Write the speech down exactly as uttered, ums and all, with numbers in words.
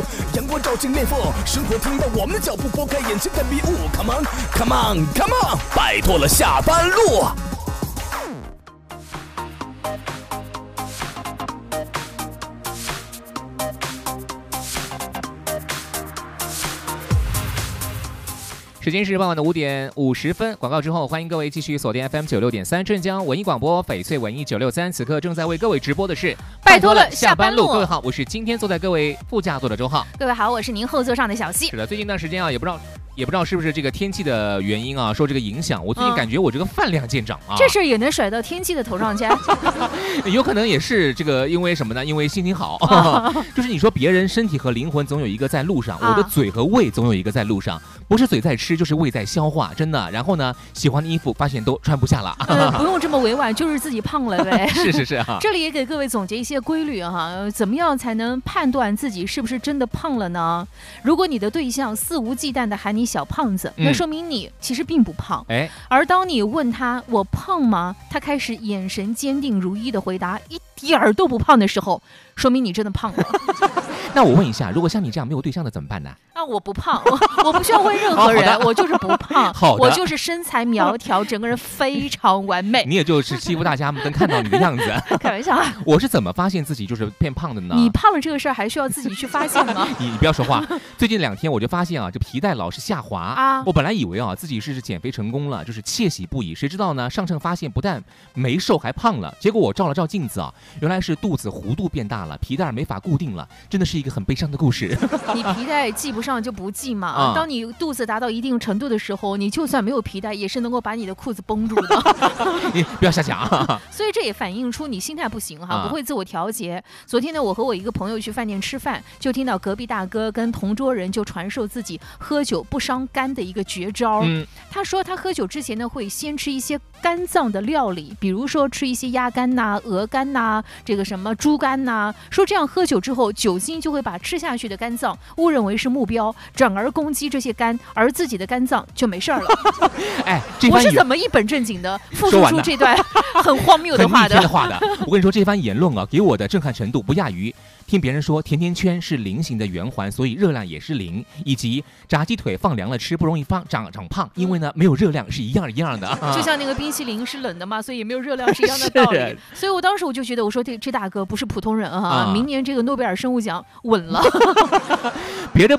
阳光照进面缝，生活听到我们的脚步，拨开眼前的迷雾。Come on, come on, come on， 摆脱了下班路。 时间是傍晚的五点五十分，广告之后，欢迎各位继续锁定 F M 九六点三镇江文艺广播翡翠文艺九六三，此刻正在为各位直播的是拜托了下班路。 各位好，我是今天坐在各位副驾座的周浩。 各位好，我是您后座上的小溪。 是的，最近一段时间啊，也不知道。也不知道是不是这个天气的原因啊，受这个影响，我最近感觉我这个饭量见长啊。 这事儿也能甩到天气的头上去？ 有可能也是这个，因为什么呢？因为心情好，啊、就是你说别人身体和灵魂总有一个在路上，啊、我的嘴和胃总有一个在路上，不是嘴在吃，就是胃在消化，真的。然后呢，喜欢的衣服发现都穿不下了。 呃、不用这么委婉，就是自己胖了呗。 是是是啊。 这里也给各位总结一些规律哈，怎么样才能判断自己是不是真的胖了呢？如果你的对象肆无忌惮的喊你小胖子。嗯那说明你其实并不胖，哎，而当你问他我胖吗？他开始眼神坚定如一的回答一点儿都不胖的时候，说明你真的胖了。 那我问一下，如果像你这样没有对象的怎么办呢？ 啊，我不胖，我, 我不需要问任何人，我就是不胖，我就是身材苗条，整个人非常完美。 你也就是欺负大家能看到你的样子。 开玩笑啊！ 我是怎么发现自己就是变胖的呢？ 你胖了这个事儿还需要自己去发现吗？ 你你不要说话。最近两天我就发现啊，这皮带老是下滑啊。我本来以为啊自己是减肥成功了，就是窃喜不已。谁知道呢？上称发现不但没瘦还胖了。结果我照了照镜子啊，原来是肚子弧度变大了，皮带没法固定了，真的是一个很悲伤的故事。 你皮带系不上就不系嘛。啊、当你肚子达到一定程度的时候，你就算没有皮带，也是能够把你的裤子绷住的。 你不要瞎讲啊！ 所以这也反映出你心态不行哈，不会自我调节。昨天呢，我和我一个朋友去饭店吃饭，就听到隔壁大哥跟同桌人就传授自己喝酒不伤肝的一个绝招。嗯、他说他喝酒之前呢，会先吃一些肝脏的料理，比如说吃一些鸭肝呐、鹅肝呐、这个什么猪肝呐。说这样喝酒之后，酒精就会把吃下去的肝脏误认为是目标，转而攻击这些肝，而自己的肝脏就没事了。 哎， 我是怎么一本正经的复述出这段很荒谬的话的？ 的话的。我跟你说，这番言论啊，给我的震撼程度不亚于听别人说甜甜圈是菱形的圆环，所以热量也是零，以及炸鸡腿放凉了吃不容易放长长胖，因为呢没有热量是一样一样的。 就像那个冰淇淋是冷的嘛，所以也没有热量是一样的道理。所以我当时我就觉得，我说这这大哥不是普通人啊，啊明年这个诺贝尔生物奖稳了。 别的。